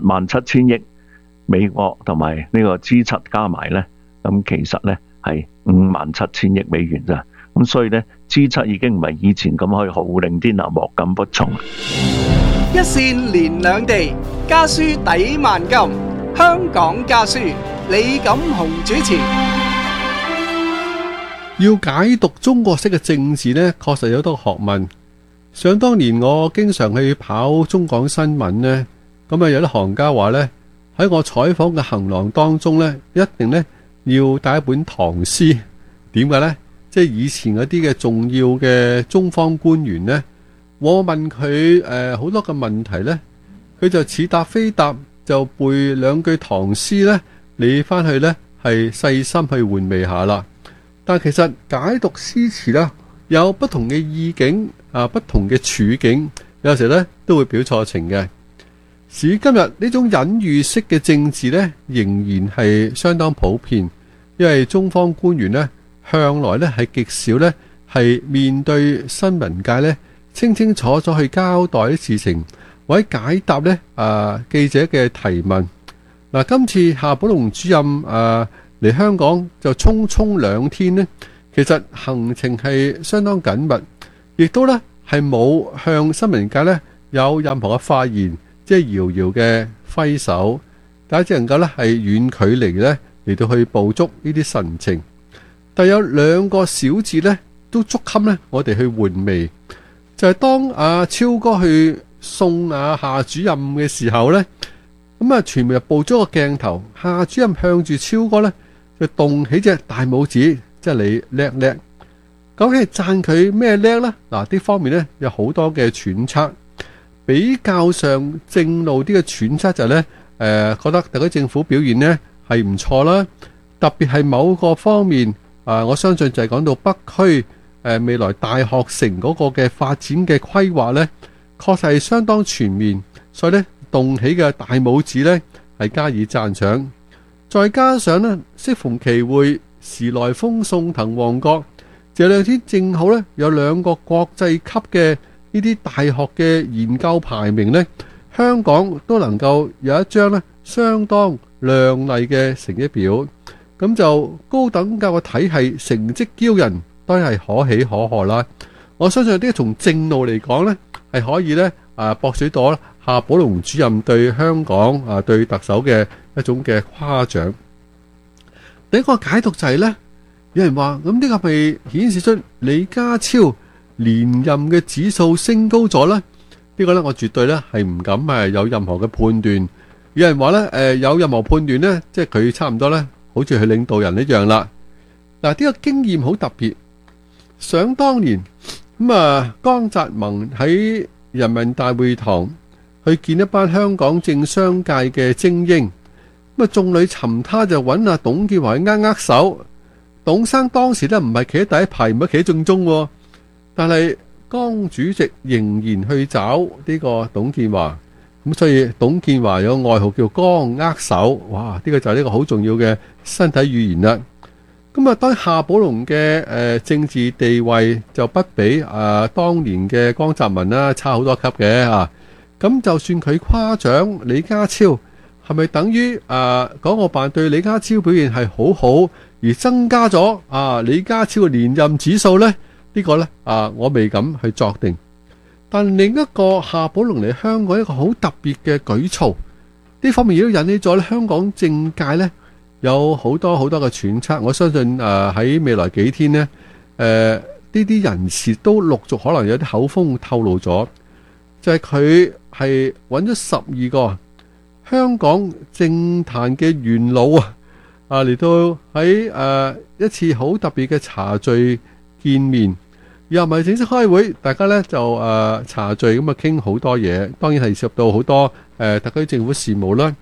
77000億，美國同埋呢個 G7 加埋咧，咁其實咧係57000億美元咋。咁所以咧 G7 已經唔係以前咁可以號令天下莫敢不從。 一線連兩地，家書抵萬金。香港家書，李錦雄主持。 要解讀中國式嘅政治呢，確實有多學問。想當年我經常去跑中港新聞呢，咁有啲行家話呢，喺我採訪嘅行囊當中呢，一定呢要帶一本唐詩。點解呢？即係以前嗰啲嘅重要嘅中方官員呢，我問佢好多嘅問題呢，佢就似答非答，就背2句唐詩呢，你翻去呢係細心去回味下啦。但其實解讀詩詞呢，有不同嘅意境不同嘅處境，有時呢都會表錯情嘅。 時今日呢種隱喻式嘅政治呢，仍然係相當普遍，因為中方官員呢，向來呢係極少呢係面對新聞界呢清清楚楚去交代啲事情，或者解答呢記者嘅提問。嗱，今次夏寶龍主任嚟香港就匆匆2天呢，其實行程係相當緊密，亦都呢係冇向新聞界呢有任何嘅發言，即係遙遙嘅揮手，大家只能夠呢係遠距離呢嚟到去捕捉呢啲神情。但有2個小字呢都足給呢我哋去回味，就係當超哥去送夏主任嘅時候呢，咁傳媒就捕捉個鏡頭，夏主任向住超哥呢就動起隻大拇指，即係你叻叻。究竟係讚佢咩叻呢？嗱，呢方面呢有好多嘅揣測，比較上正路啲嘅揣測就係呢，覺得特區政府表現呢係唔錯啦，特別係某個方面，我相信就係講到北區未來大學城嗰個嘅發展嘅規劃呢，確實係相當全面，所以呢動起嘅大拇指呢係加以讚賞。再加上呢，適逢其會，時來風送藤旺角，這2天正好呢有2個國際級嘅呢啲大學嘅研究排名呢，香港都能夠有一張呢相當亮麗嘅成績表，咁就高等教育體系成績驕人，當然係可喜可賀啦。我相信呢啲從正路嚟講呢，係可以呢博取到夏寶龍主任對香港對特首嘅一種嘅誇獎。第一個解讀就係呢，有人話咁呢個係顯示出李家超連任嘅指數升高咗呢？呢個呢，我絕對呢係唔敢有任何嘅判斷。有人話呢，有任何判斷呢，即係佢差唔多呢，好似佢領導人一樣啦。嗱，呢個經驗好特別。想當年咁江澤民喺人民大會堂去見一班香港政商界嘅精英，咁眾裏尋他就揾董建華去握手。董生當時呢唔係企喺第一排，唔係企喺正中，但係江主席仍然去找呢個董建華，咁所以董建華有個外號叫江握手。哇！呢個就係呢個好重要嘅身體語言啦。咁當夏寶龍嘅政治地位就不比當年嘅江澤民啦差好多級嘅嚇。咁就算佢誇獎李家超，係咪等於港澳辦對李家超表現係好好，而增加咗李家超嘅連任指數呢？呢個呢，我未敢去作定。但另一個夏寶龍嚟香港一個好特別嘅舉措，呢方面亦都引起咗香港政界呢有好多好多嘅揣測。我相信喺未來幾天呢，呢啲人士都陸續可能有啲口風透露咗，就係佢係揾咗12個香港政壇嘅元老嚟到喺一次好特別嘅茶聚見面，又唔係正式開會，大家呢就茶聚咁傾好多嘢，當然係涉及到好多特區政府事務啦。呢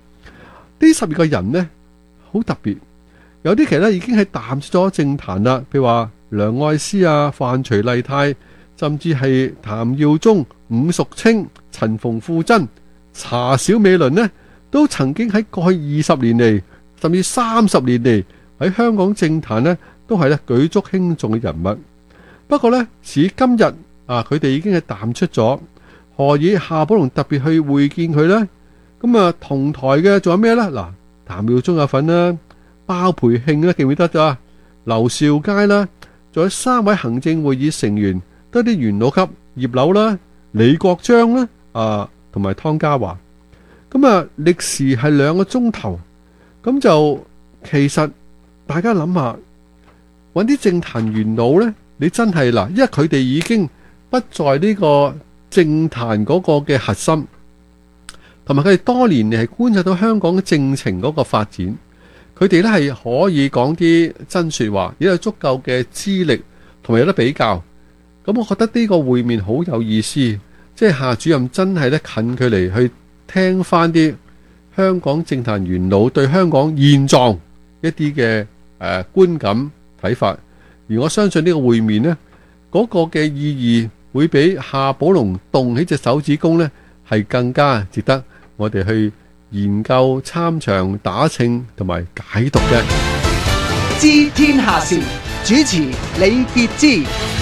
12個人呢好特別，有啲其實已經係淡出咗政壇啦，譬如話梁愛詩范徐麗泰，甚至係譚耀宗、伍淑清、陳馮富珍、查小美倫呢，都曾經喺過去20年嚟，甚至30年嚟喺香港政壇呢都係舉足輕重嘅人物。不過呢，至今日佢哋已經係淡出咗，何以夏寶龍特別去會見佢呢？咁同台嘅仲有咩呢？嗱，譚耀宗有份啦，包培慶啦，記唔記得咋？劉兆佳啦，仲有3位行政會議成員，都係啲元老級，葉劉啦、李國章啦，同埋湯家驊。咁歷時係2個鐘頭，咁就其實大家諗下，揾啲政壇元老呢，你真係嗱，因為佢哋已經不在呢個政壇嗰個嘅核心，同埋佢哋多年嚟係觀察到香港嘅政情嗰個發展，佢哋呢係可以講啲真說話，亦有足夠嘅資歷，同埋有得比較。咁我覺得呢個會面好有意思，即係夏主任真係咧近距離去聽翻啲香港政壇元老對香港現狀一啲嘅觀感睇法。而我相信呢個會面呢，嗰個嘅意義會比夏寶龍動起隻手指公呢係更加值得我哋去研究、參詳、打稱同埋解讀嘅。 知天下事，主持李傑之。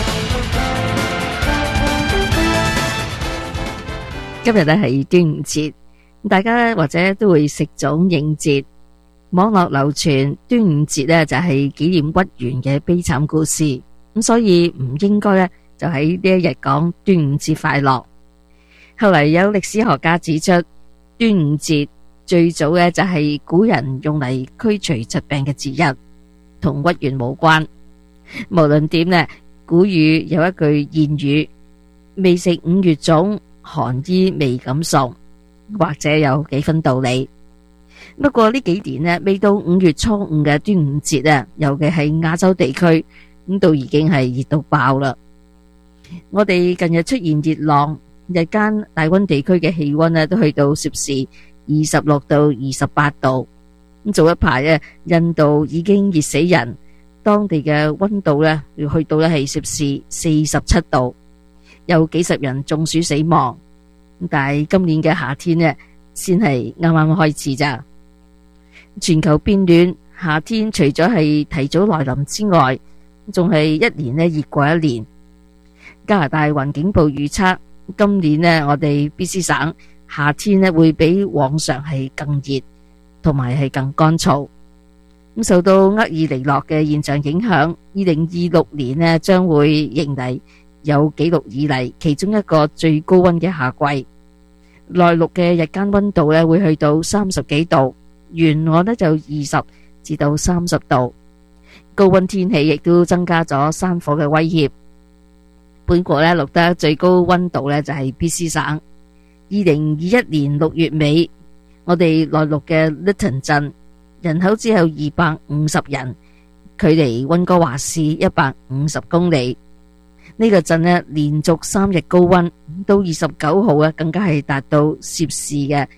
今日咧係端午節，大家或者都會食粽應節。網絡流傳端午節咧就係紀念屈原嘅悲慘故事，咁所以唔應該咧就喺呢一日講端午節快樂。後嚟有歷史學家指出，端午節最早咧就係古人用嚟驅除疾病嘅節日，同屈原無關。無論點咧，古語有一句諺語：未食五月粽，寒衣未敢送，或者有幾分道理。不過呢幾年呢，未到5月初5嘅端午節啊，尤其係亞洲地區，咁都已經係熱到爆啦。我哋近日出現熱浪，日間大溫地區嘅氣溫呢都去到攝氏26到28度。咁早一排啊，印度已經熱死人，當地嘅溫度呢要去到呢係攝氏47度，有幾十人中暑死亡。但係今年嘅夏天呢，先係啱啱開始咋。全球變暖，夏天除咗係提早來臨之外，仲係一年呢熱過一年。加拿大環境部預測，今年呢我哋 BC 省夏天呢會比往常係更熱，同埋係更乾燥。咁受到厄爾尼諾嘅現象影響，2026年呢將會迎嚟有紀錄以嚟其中一個最高溫嘅夏季。內陸嘅日間溫度呢會去到30幾度，沿岸呢就20至到30度。高溫天氣亦都增加咗山火嘅威脅。本國呢錄得最高溫度呢就係 BC 省。2021年6月尾，我哋內陸嘅 Lytton 鎮人口只有250人，距離溫哥華市150公里。呢個鎮呢連續3日高溫，到29號啊，更加係達到攝氏嘅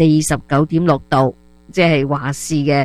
49.6度，即係華氏嘅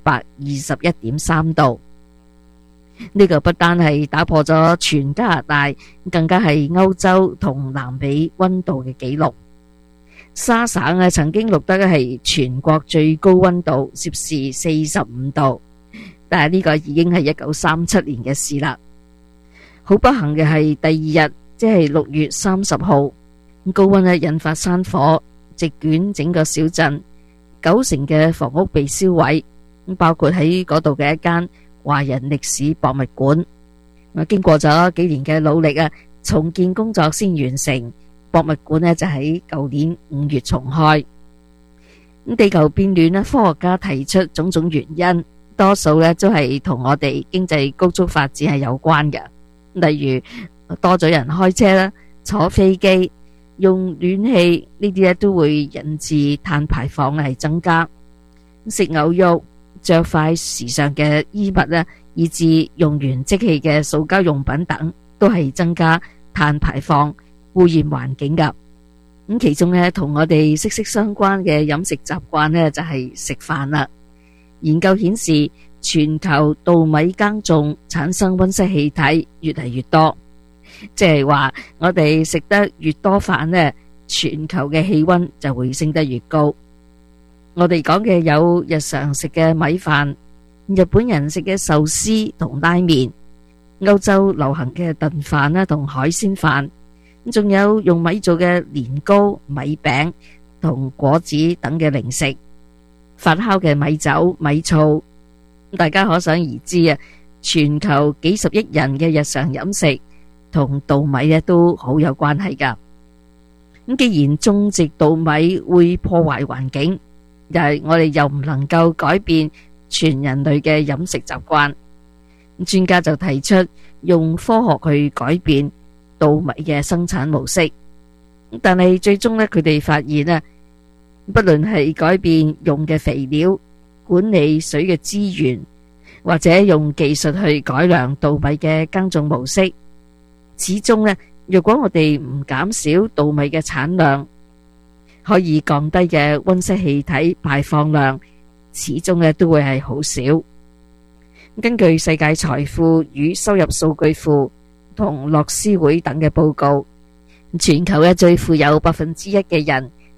121.3度。呢個不單係打破咗全加拿大，更加係歐洲同南美溫度嘅紀錄。沙省啊，曾經錄得嘅係全國最高溫度攝氏45度，但係呢個已經係1937年嘅事啦。好不幸嘅係第二日，即係6月30號，高溫呢引發山火，席捲整個小鎮，9成嘅房屋被燒毀，包括喺嗰度嘅一間華人歷史博物館。經過咗幾年嘅努力啊，重建工作先完成，博物館呢就喺舊年5月重開。地球變暖呢，科學家提出種種原因，多數呢都係同我哋經濟高速發展係有關嘅。例如多咗人開車啦、坐飛機、用暖氣呢啲咧，都會引致碳排放係增加。食牛肉、着快時尚嘅衣物咧，以至用完即棄嘅塑膠用品等，都係增加碳排放、污染環境噶。咁其中咧，同我哋息息相關嘅飲食習慣咧，就係食飯啦。研究顯示，全球稻米耕種產生溫室氣體越嚟越多，即係話我哋食得越多飯呢，全球嘅氣溫就會升得越高。我哋講嘅有日常食嘅米飯，日本人食嘅壽司同拉麵，歐洲流行嘅燉飯啦同海鮮飯，仲有用米做嘅年糕、米餅同果子等嘅零食，發酵嘅米酒、米醋。大家可想而知啊，全球幾十億人嘅日常飲食同稻米咧都好有關係噶。咁既然種植稻米會破壞環境，但係我哋又唔能夠改變全人類嘅飲食習慣，專家就提出用科學去改變稻米嘅生產模式。但係最終咧，佢哋發現啊，不論係改變用嘅肥料、管理水嘅資源，或者用技術去改良稻米嘅耕種模式，始終呢，若果我哋唔減少稻米嘅產量，可以降低嘅溫室氣體排放量，始終呢都會係好少。根據世界財富與收入數據庫同樂施會等嘅報告，全球嘅最富有1%嘅人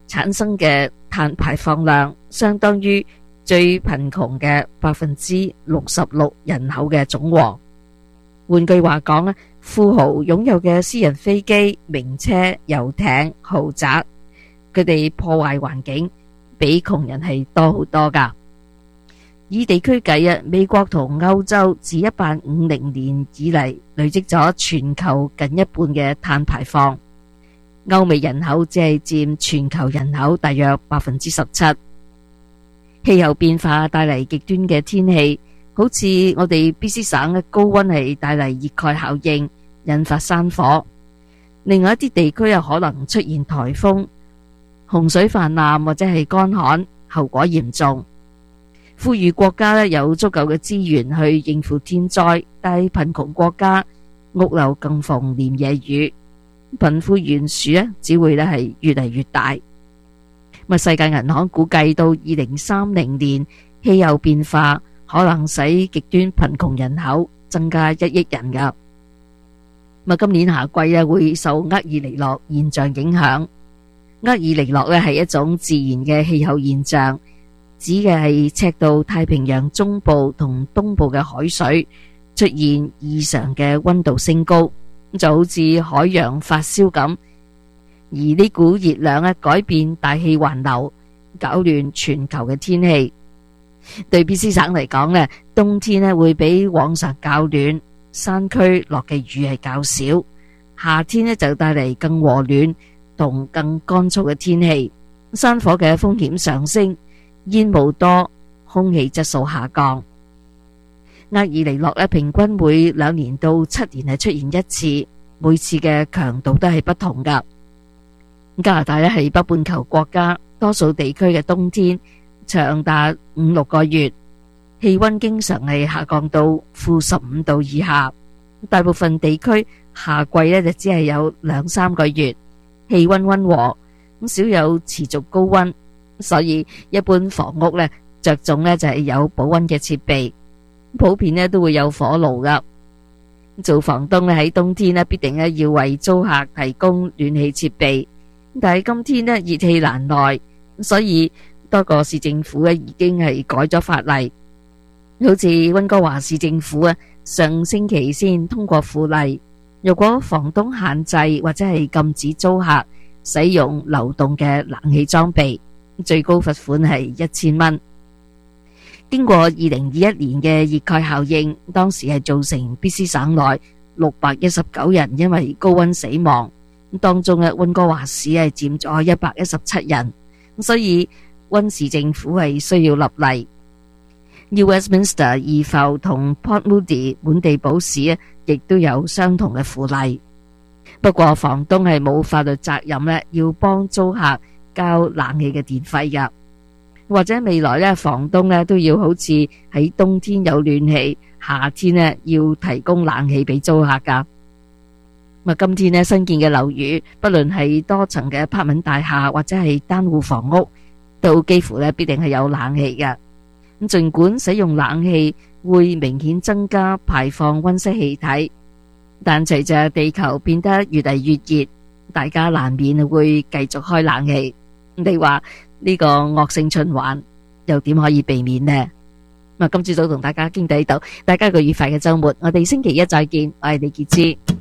產生嘅碳排放量相當於最貧窮嘅66%人口嘅總和。換句話講咧，富豪擁有嘅私人飛機、名車、遊艇、豪宅，佢哋破壞環境比窮人係多好多㗎。以地區計啊，美國同歐洲自1850年以嚟累積咗全球近一半嘅碳排放。歐美人口只係佔全球人口大約17%。氣候變化帶嚟極端嘅天氣，好似我哋 BC 省嘅高溫係帶嚟熱蓋效應，引發山火。另外一啲地區又可能出現颱風、洪水泛濫或者係乾旱，後果嚴重。富裕國家有足夠嘅資源去應付天災，但係貧窮國家屋漏更逢連夜雨，貧富懸殊只會係越嚟越大。世界銀行估計到2030年，氣候變化可能使極端貧窮人口增加1億人㗎。今年夏季會受厄爾尼諾現象影響。厄爾尼諾係一種自然嘅氣候現象，指嘅係赤道太平洋中部同東部嘅海水出現異常嘅溫度升高，就好似海洋發燒咁。而呢股熱量改變大氣環流，搞亂全球嘅天氣。對 BC 省嚟講，冬天會比往常較暖，山區落嘅雨係較少。夏天就帶嚟更和暖同更乾燥嘅天氣。山火嘅風險上升，煙霧多，空氣質素下降。厄爾尼諾平均每2年到7年係出現一次，每次嘅強度都係不同㗎。加拿大係北半球國家，多數地區嘅冬天長達5-6個月，氣溫經常係下降到-15度以下。大部分地區夏季就只係有2-3個月，氣溫溫和，少有持續高溫。所以一般房屋着重就係有保溫嘅設備，普遍都會有火爐㗎。做房東喺冬天必定要為租客提供暖氣設備。但係今天熱氣難耐，所以多個市政府已經係改咗法例。好似溫哥華市政府上星期先通過附例，如果房東限制或者係禁止租客使用流動嘅冷氣裝備，最高罰款係1000蚊。經過2021年嘅熱蓋效應，當時係造成 BC 省內619人因為高溫死亡。當中溫哥華市係佔咗117人，所以溫市政府係需要立例。Westminster 怡浮同 Port Moody 滿地堡市亦都有相同嘅附例。不過房東係冇法律責任要幫租客交冷氣嘅電費㗎，或者未來房東都要好似喺冬天有暖氣，夏天要提供冷氣俾租客㗎。今天新建嘅樓宇，不論係多層嘅柏文大廈或者係單戶房屋，都幾乎必定係有冷氣嘅。盡管使用冷氣會明顯增加排放溫室氣體，但隨着地球變得越嚟越熱，大家難免會繼續開冷氣。你話呢個惡性循環又點可以避免呢？今朝早同大家傾到呢度，大家一個愉快嘅週末，我哋星期一再見，我係李潔芝。